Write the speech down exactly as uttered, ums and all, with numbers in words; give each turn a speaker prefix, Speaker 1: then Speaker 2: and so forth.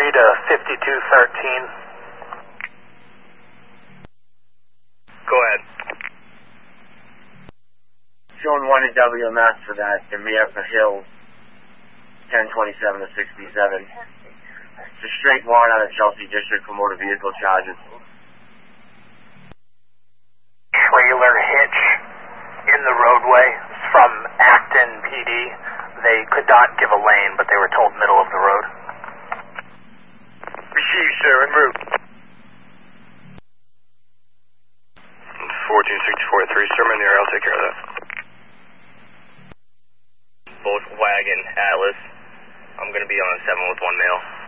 Speaker 1: three to fifty-two thirteen.
Speaker 2: Go ahead.
Speaker 3: Showing one in W M S for that in Mieppe Hills, ten twenty-seven to sixty-seven. It's a straight warrant out of Chelsea District for motor vehicle charges.
Speaker 1: Trailer hitch in the roadway from Acton P D. They could not give a lane, but they were told middle of the road.
Speaker 2: Received, sir, en route. fourteen sixty-four three, sir, I'm in the air, I'll take care of that. Volkswagen Atlas. I'm going to be on a seven with one male.